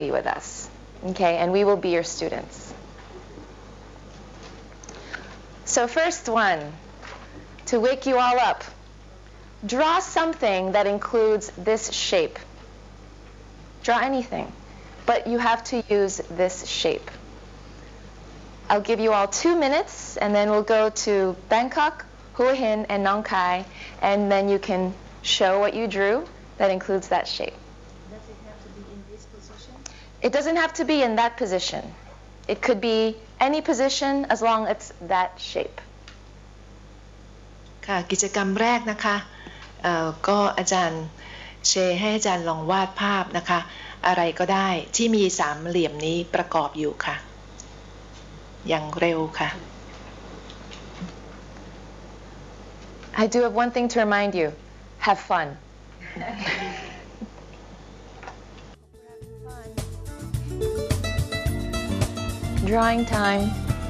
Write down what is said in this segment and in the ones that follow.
be with us, okay? And we will be your students. So first one, to wake you all up, draw something that includes this shape. Draw anything, but you have to use this shape. I'll give you all 2 minutes, and then we'll go to Bangkok, Hua Hin, and Nong Khai, and then you can show what you drew that includes that shape. Does it have to be in this position? It doesn't have to be in that position. It could be any position as long as it's that shape. ค่ะกิจกรรมแรกนะคะก็อาจารย์เชร์ให้อาจารย์ลองวาดภาพนะคะอะไรก็ได้ที่มีสามเหลี่ยมนี้ประกอบอยู่ค่ะอย่างเร็วค่ะ I do have one thing to remind you. Have fun. Drawing time.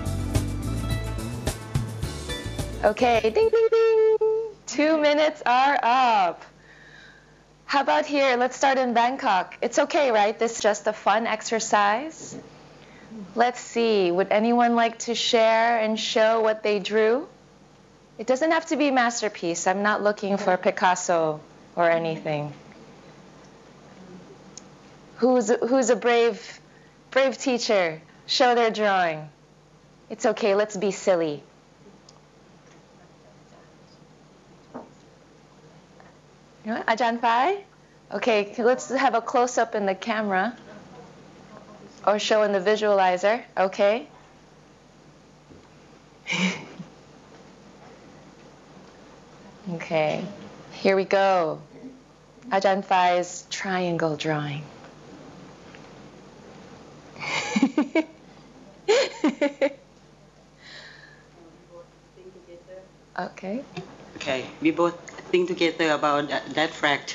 Okay, ding, ding, ding. 2 minutes are up. How about here? Let's start in Bangkok. It's okay, right? This is just a fun exercise. Let's see. Would anyone like to share and show what they drew? It doesn't have to be a masterpiece. I'm not looking for Picasso or anything. Who's a brave teacher? Show their drawing. It's okay. Let's be silly. You know what? Ajahn Phai? Okay, let's have a close-up in the camera. Or show in the visualizer. Okay. Okay, here we go. Ajahn Phai's triangle drawing. Okay. Okay, we both think together about that fact.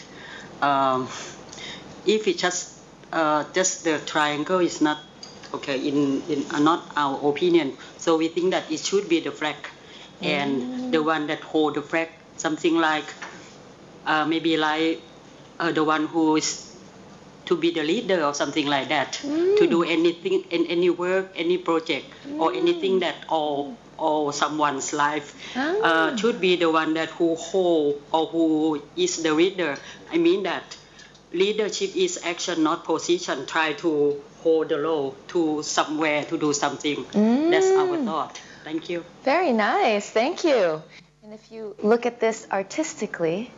If it just the triangle is not okay in not our opinion, so we think that it should be the flag, and the one that hold the flag, something like maybe like the one who is to be the leader or something like that, to do anything in any work, any project, or anything that all someone's life should be the one that who hold or who is the leader. I mean that leadership is action, not position. Try to hold the role to somewhere to do something. That's our thought. Thank you. Very nice. Thank you. And if you look at this artistically,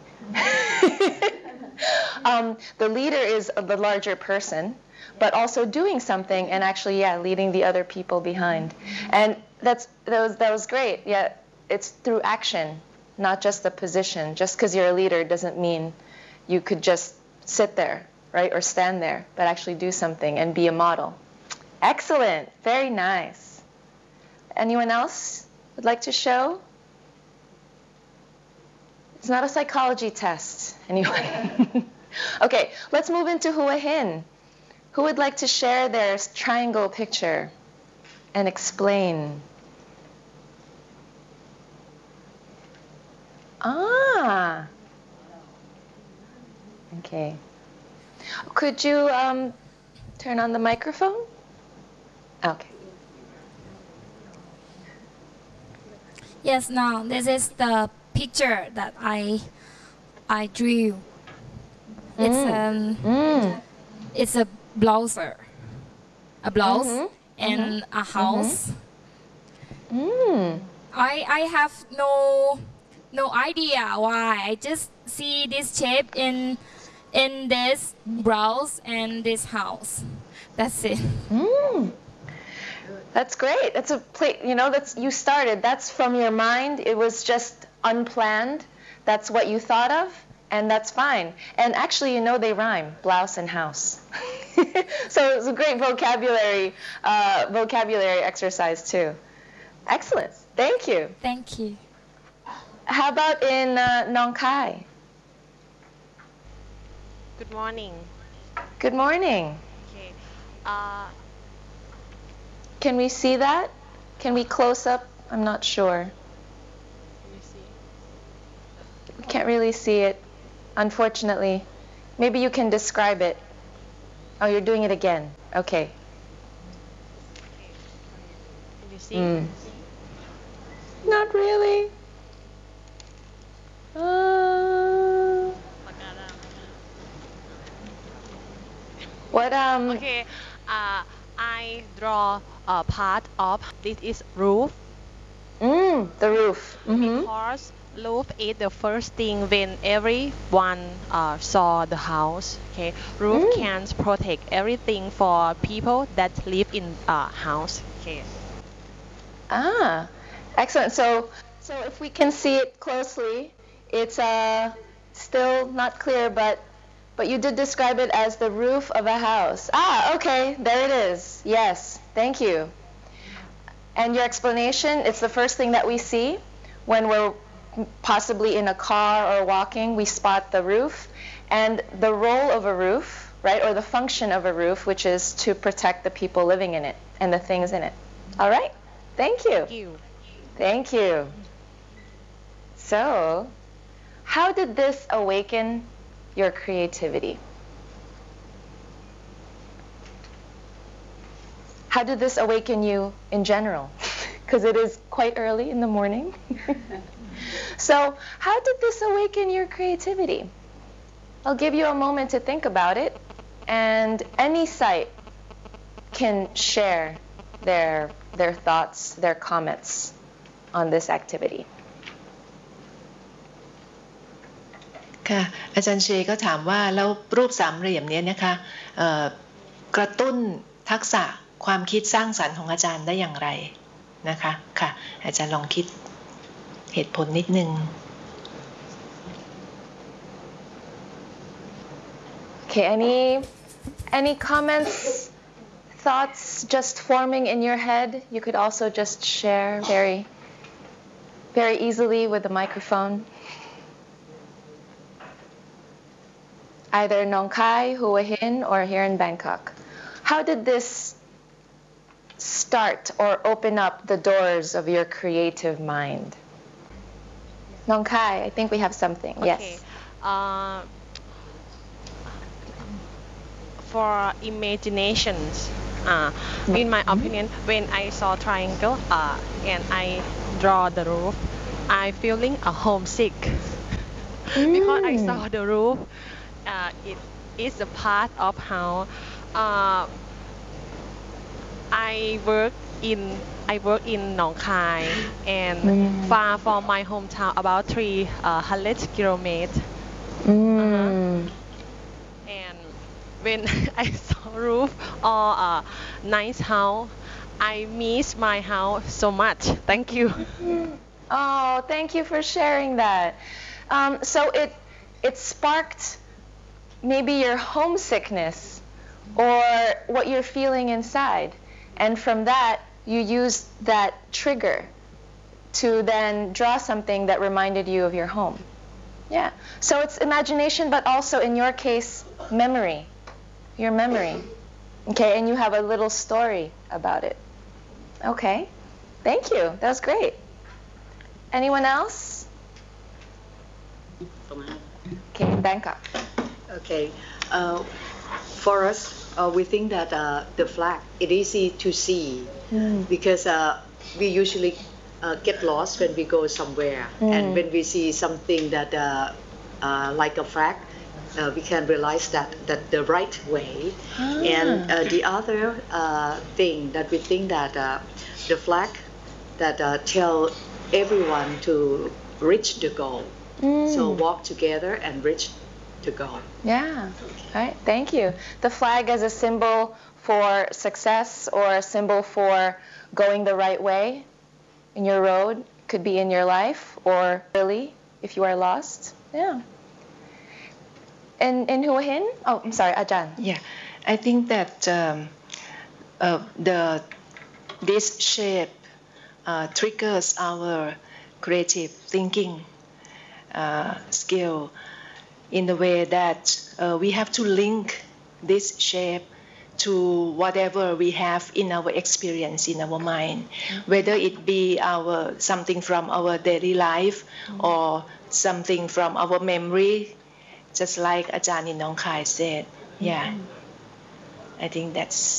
the leader is the larger person, but also doing something and actually, leading the other people behind. And that was great. Yeah, it's through action, not just the position. Just because you're a leader doesn't mean you could just sit there, right, or stand there, but actually do something and be a model. Excellent. Very nice. Anyone else would like to show? It's not a psychology test, anyway. Okay, let's move into Hua Hin. Who would like to share their triangle picture and explain? Ah. Okay. Could you turn on the microphone? Okay. Yes, now this is the picture that I drew. It's a blouse, and a house. I have no idea why. I just see this shape in this blouse and this house. That's it. That's great. That's a plate. That's you started. That's from your mind. It was just unplanned. That's what you thought of, and that's fine. And actually, they rhyme, blouse and house. So it's a great vocabulary exercise too. Excellent. Thank you. Thank you. How about in Nong Khai? Good morning. Good morning. Okay. Can we see that? Can we close up? I'm not sure. Can you see? We can't really see it, unfortunately. Maybe you can describe it. Oh, you're doing it again. Okay. Can you see? Not really. What Okay. I draw a part of this is roof the roof. because roof is the first thing when everyone saw the house. Okay, roof can protect everything for people that live in house. Okay. Excellent. So if we can see it closely, it's still not clear, but you did describe it as the roof of a house. Okay, there it is. Yes, thank you. And your explanation, it's the first thing that we see when we're possibly in a car or walking, we spot the roof. And the role of a roof, right, or the function of a roof, which is to protect the people living in it and the things in it. All right? Thank you. Thank you. Thank you. So, how did this awaken your creativity? How did this awaken you in general? Because it is quite early in the morning. So, how did this awaken your creativity? I'll give you a moment to think about it, and any site can share their thoughts, their comments on this activity. ค่ะอาจารย์เชก็ถามว่าแล้วรูปสามเหลี่ยมนี้นะคะกระตุ้นทักษะความคิดสร้างสรรค์ของอาจารย์ได้อย่างไรนะคะค่ะอาจารย์ลองคิดเหตุผลนิดนึง Okay, any comments, thoughts just forming in your head? You could also just share very, very easily with the microphone. Either Nong Khai, Hua Hin, or here in Bangkok. How did this start or open up the doors of your creative mind? Nong Khai, I think we have something. Okay. Yes. For imaginations, in my opinion, when I saw triangle and I draw the roof, I feeling homesick because I saw the roof. It is a part of how I work in Nong Khai and far from my hometown, about 300 kilometers. And when I saw roof or a nice house, I miss my house so much. Thank you. Oh, thank you for sharing that. So it sparked maybe your homesickness or what you're feeling inside. And from that, you used that trigger to then draw something that reminded you of your home. Yeah. So it's imagination, but also in your case, memory. Your memory. Okay, and you have a little story about it. Okay. Thank you. That was great. Anyone else? Okay, Bangkok. Okay. For us, we think that the flag is easy to see because we usually get lost when we go somewhere, and when we see something that like a flag, we can realize that the right way. And the other thing that we think that the flag that tell everyone to reach the goal. So walk together and reach the goal. Yeah. All right. Thank you. The flag as a symbol for success or a symbol for going the right way in your road, could be in your life or really if you are lost. Yeah. In Hua Hin? Oh, I'm sorry, Ajahn. Yeah, I think that this shape triggers our creative thinking skill in the way that we have to link this shape to whatever we have in our experience in our mind, whether it be something from our daily life or something from our memory, just like Ajahn in Nong Khai said. Yeah. I think that's